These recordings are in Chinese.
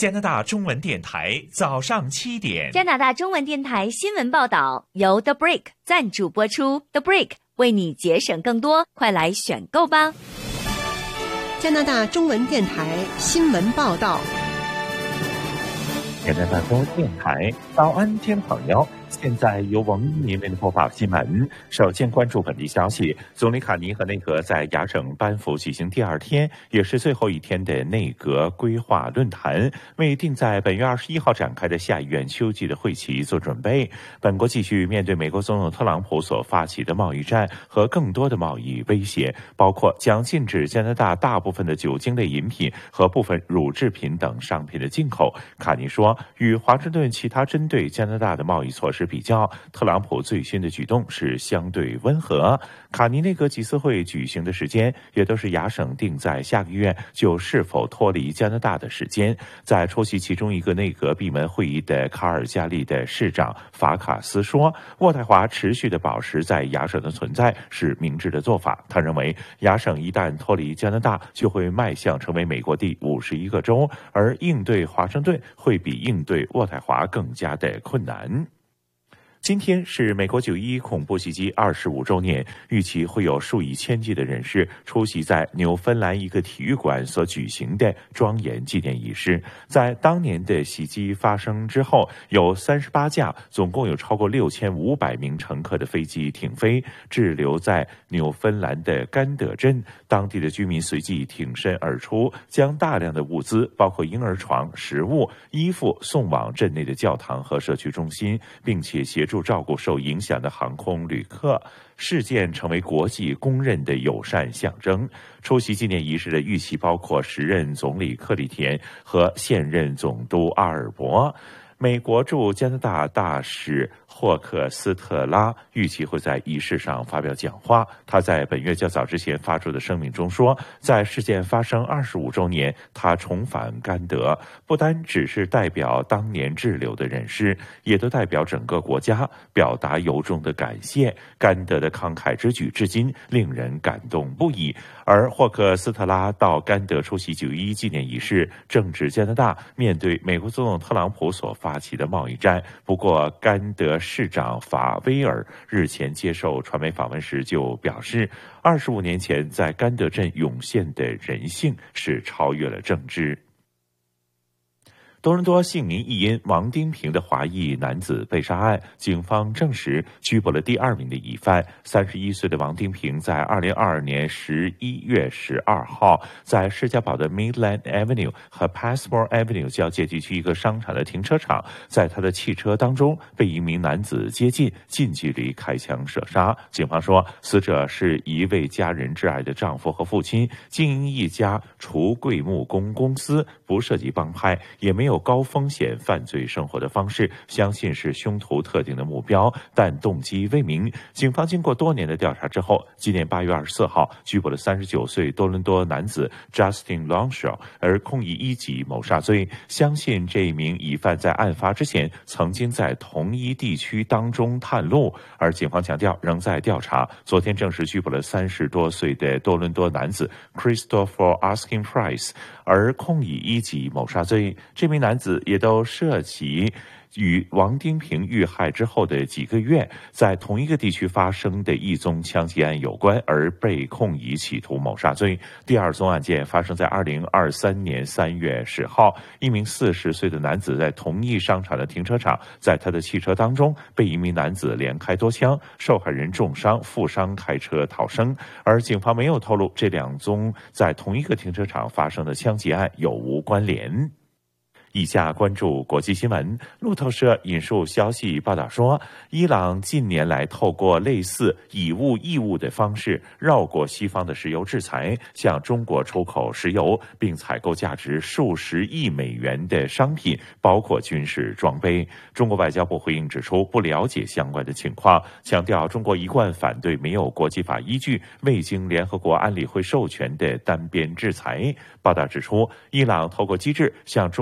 加拿大中文电台早上7点。 加拿大中文电台新闻报道由 The Brick 赞助播出。The Brick 为你节省更多，快来选购吧！ 加拿大中文电台新闻报道。 加拿大中文电台早安，听众朋友。现在由王一为您播报新闻。首先关注本地消息，总理卡尼和内阁在亚省班夫举行第二天，也是最后一天的内阁规划论坛，为定在本月21号展开的下议院秋季的会期做准备。本国继续面对美国总统特朗普所发起的贸易战和更多的贸易威胁，包括将禁止加拿大大部分的酒精类饮品和部分乳制品等商品的进口。卡尼说，与华盛顿其他针对加拿大的贸易措施比较，特朗普最新的举动是相对温和。卡尼内阁集思会举行的时间也都是亚省定在下个月就是否脱离加拿大的时间。在出席其中一个内阁闭门会议的卡尔加利的市长法卡斯说，渥太华持续的保持在亚省的存在是明智的做法。他认为亚省一旦脱离加拿大，就会迈向成为美国第51个州，而应对华盛顿会比应对渥太华更加的困难。今天是美国9·11恐怖袭击25周年，预期会有数以千计的人士出席在纽芬兰一个体育馆所举行的庄严纪念仪式。在当年的袭击发生之后，有38架总共有超过6500名乘客的飞机停飞，滞留在纽芬兰的甘德镇。当地的居民随即挺身而出，将大量的物资，包括婴儿床、食物、衣服送往镇内的教堂和社区中心，并且协助照顾受影响的航空旅客。事件成为国际公认的友善象征。出席纪念仪式的预期包括时任总理克里田和现任总督阿尔伯。美国驻加拿大大使霍克斯特拉预期会在仪式上发表讲话。他在本月较早之前发出的声明中说，在事件发生25周年，他重返甘德，不单只是代表当年滞留的人士，也都代表整个国家，表达由衷的感谢。甘德的慷慨之举至今令人感动不已。而霍克斯特拉到甘德出席9·11纪念仪式，正值加拿大面对美国总统特朗普所发起的贸易战。不过，甘德市长法威尔日前接受传媒访问时就表示，25年前在甘德镇涌现的人性是超越了政治。多伦多姓名译音王丁平的华裔男子被杀案，警方证实拘捕了第2名的疑犯。31岁的王丁平在2022年11月12号，在士嘉堡的 Midland Avenue 和 Passmore Avenue 交界地区一个商场的停车场，在他的汽车当中被一名男子接近，近距离开枪射杀。警方说，死者是一位家人挚爱的丈夫和父亲，经营一家橱柜木工公司，不涉及帮派，也没有高风险犯罪生活的方式，相信是凶徒特定的目标，但动机未明。警方经过多年的调查之后，今年8月24号拘捕了39岁多伦多男子 Justin Longshaw， 而控以1级谋杀罪。相信这一名疑犯在案发之前曾经在同一地区当中探路，而警方强调仍在调查。昨天正式拘捕了30多岁的多伦多男子 Christopher Asking Price， 而控以1级谋杀罪。这名男子也都涉及与王丁平遇害之后的几个月，在同一个地区发生的一宗枪击案有关，而被控以企图谋杀罪。第2宗案件发生在2023年3月10号，一名40岁的男子在同一商场的停车场，在他的汽车当中被一名男子连开多枪，受害人重伤，负伤开车逃生。而警方没有透露这2宗在同一个停车场发生的枪击案有无关联。以下关注国际新闻。路透社引述消息报道说，伊朗近年来透过类似以物易物的方式绕过西方的石油制裁，向中国出口石油，并采购价值数十亿美元的商品，包括军事装备。中国外交部回应指出，不了解相关的情况，强调中国一贯反对没有国际法依据、未经联合国安理会授权的单边制裁。报道指出，伊朗透过机制向中国购买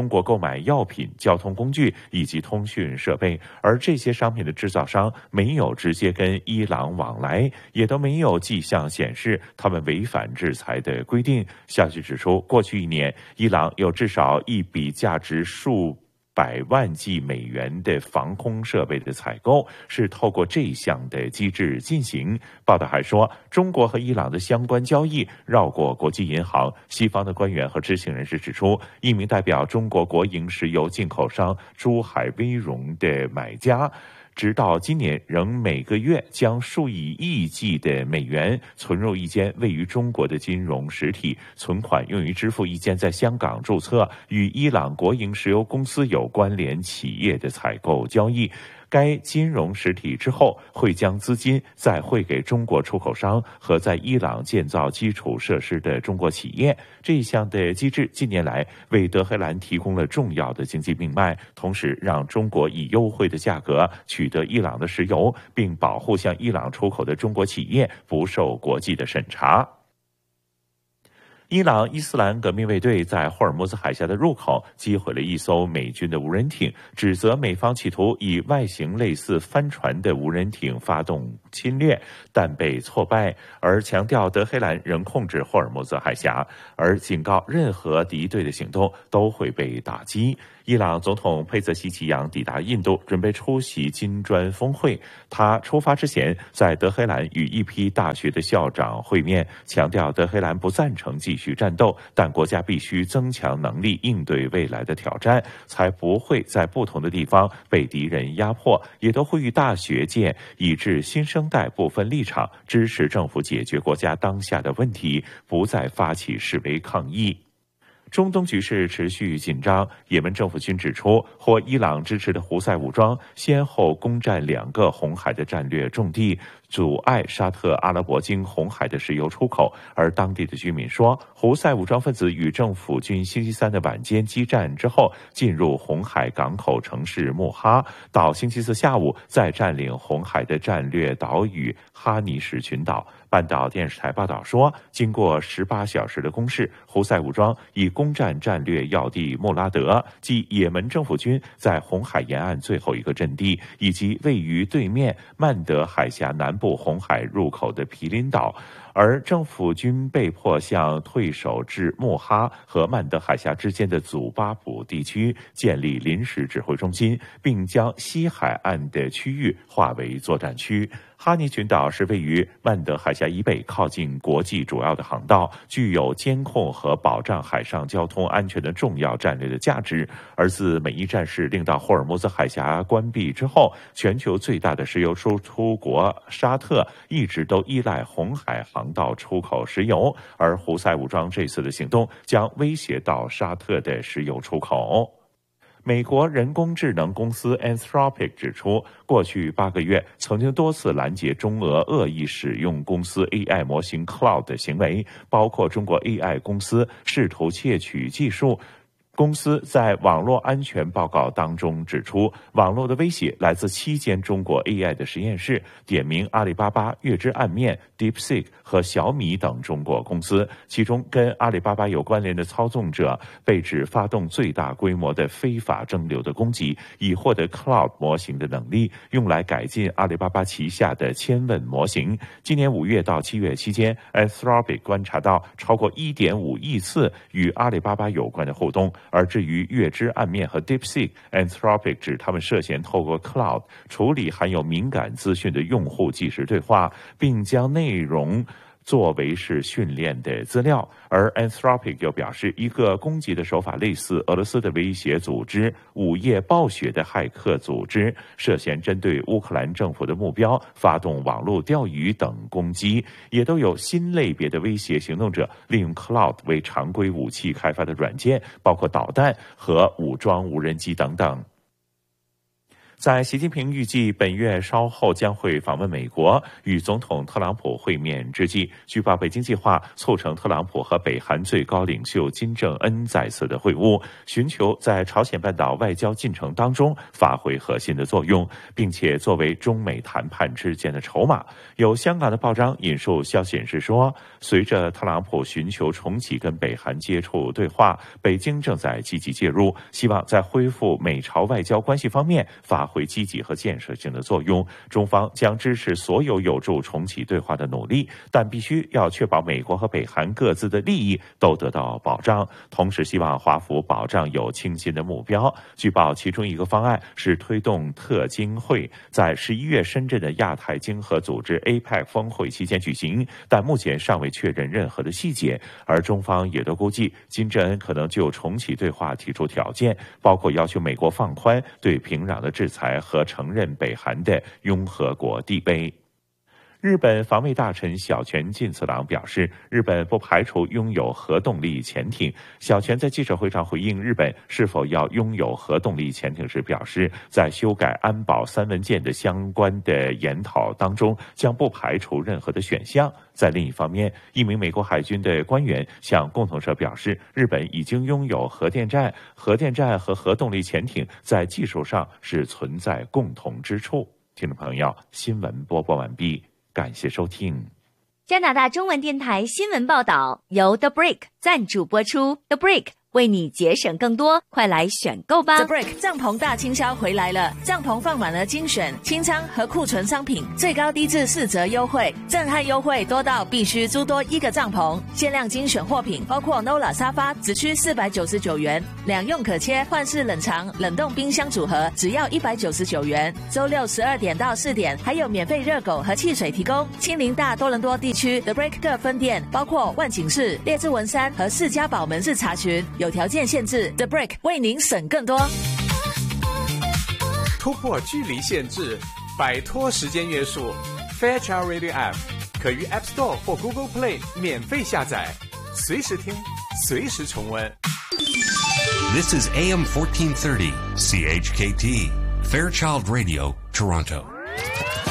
买药品、交通工具以及通讯设备，而这些商品的制造商没有直接跟伊朗往来，也都没有迹象显示他们违反制裁的规定。消息指出，过去1年，伊朗有至少一笔价值数百万计美元的防空设备的采购是透过这项的机制进行。报道还说，中国和伊朗的相关交易绕过国际银行。西方的官员和知情人士指出，一名代表中国国营石油进口商珠海威荣的买家，直到今年仍每个月将数以亿计的美元存入一间位于中国的金融实体，存款用于支付一间在香港注册与伊朗国营石油公司有关联企业的采购交易。该金融实体之后会将资金再汇给中国出口商和在伊朗建造基础设施的中国企业。这一项的机制近年来为德黑兰提供了重要的经济命脉，同时让中国以优惠的价格取得伊朗的石油，并保护向伊朗出口的中国企业不受国际的审查。伊朗伊斯兰革命卫队在霍尔木兹海峡的入口击毁了一艘美军的无人艇，指责美方企图以外形类似帆船的无人艇发动侵略，但被挫败，而强调德黑兰仍控制霍尔木兹海峡，而警告任何敌对的行动都会被打击。伊朗总统佩泽希奇扬抵达印度，准备出席金砖峰会。他出发之前，在德黑兰与一批大学的校长会面，强调德黑兰不赞成继续战斗，但国家必须增强能力应对未来的挑战，才不会在不同的地方被敌人压迫。也都呼吁大学界以至新生代部分立场，支持政府解决国家当下的问题，不再发起示威抗议。中东局势持续紧张，也门政府军指出，获伊朗支持的胡塞武装先后攻占2个红海的战略重地，阻碍沙特阿拉伯经红海的石油出口。而当地的居民说，胡塞武装分子与政府军星期3的晚间激战之后，进入红海港口城市穆哈，到星期4下午再占领红海的战略岛屿哈尼什群岛。半岛电视台报道说，经过18小时的攻势，胡塞武装已攻占战略要地穆拉德，即也门政府军在红海沿岸最后一个阵地，以及位于对面曼德海峡南部红海入口的毗邻岛。而政府军被迫向退守至穆哈和曼德海峡之间的祖巴卜地区建立临时指挥中心，并将西海岸的区域划为作战区。哈尼群岛是位于曼德海峡以北，靠近国际主要的航道，具有监控和保障海上交通安全的重要战略的价值。而自美伊战事令到霍尔木兹海峡关闭之后，全球最大的石油输出国沙特一直都依赖红海航道出口石油，而胡塞武装这次的行动将威胁到沙特的石油出口。美国人工智能公司 Anthropic 指出，过去8个月曾经多次拦截中俄恶意使用公司 AI 模型 Cloud 的行为，包括中国 AI 公司试图窃取技术。公司在网络安全报告当中指出，网络的威胁来自7间中国 AI 的实验室，点名阿里巴巴、月之暗面、DeepSeek 和小米等中国公司。其中跟阿里巴巴有关联的操纵者被指发动最大规模的非法蒸馏的攻击，以获得 Cloud 模型的能力，用来改进阿里巴巴旗下的千问模型。今年5月到7月期间， Anthropic 观察到超过 1.5亿次与阿里巴巴有关的互动。而至于月之暗面和 DeepSeek， Anthropic 指他们涉嫌透过 Cloud 处理含有敏感资讯的用户即时对话，并将内容作为是训练的资料。而 Anthropic 又表示，一个攻击的手法类似俄罗斯的威胁组织午夜暴雪的骇客组织，涉嫌针对乌克兰政府的目标发动网络钓鱼等攻击，也都有新类别的威胁行动者利用 Cloud 为常规武器开发的软件，包括导弹和武装无人机等等。 在习近平预计本月稍后将会访问美国，与总统特朗普会面之际，据报北京计划促成特朗普和北韩最高领袖金正恩再次的会晤，寻求在朝鲜半岛外交进程当中发挥核心的作用，并且作为中美谈判之间的筹码。有香港的报章引述消息人士说，随着特朗普寻求重启跟北韩接触对话，北京正在积极介入，希望在恢复美朝外交关系方面发挥积极和建设性的作用。中方将支持所有有助重启对话的努力，但必须要确保美国和北韩各自的利益都得到保障，同时希望华府保障有清晰的目标。据报，其中一个方案是推动特经会在11月深圳的亚太经合组织 APEC 峰会期间举行，但目前尚未确认任何的细节。而中方也都估计，金正恩可能就重启对话提出条件，包括要求美国放宽对平壤的制裁和承认北韩的拥核国地位。日本防卫大臣小泉进次郎表示，日本不排除拥有核动力潜艇。小泉在记者会上回应日本是否要拥有核动力潜艇时表示，在修改安保3文件的相关的研讨当中，将不排除任何的选项。在另一方面，一名美国海军的官员向共同社表示，日本已经拥有核电站和核动力潜艇在技术上是存在共同之处。听众朋友，新闻播报完毕。感谢收听。 加拿大中文电台新闻报道由 The Brick 赞助播出。The Brick 为你节省更多，快来选购吧 ！The Brick 帐篷大清销回来了，帐篷放满了精选清仓和库存商品，最高低至4折优惠，震撼优惠多到必须租多1个帐篷。限量精选货品包括 Nola 沙发，只需499元；2用可切换式冷藏冷冻冰箱组合，只要199元。周六12点到4点还有免费热狗和汽水提供。亲临大多伦多地区 The Brick 各分店，包括万景市、列治文山和士嘉堡门市查询。有条件限制 ，The Brick 为您省更多。 突破距离限制，摆脱时间约束 ，Fairchild Radio App 可于 App Store 或 Google Play 免费下载，随时听，随时重温。 This is AM 1430 CHKT Fairchild Radio, Toronto.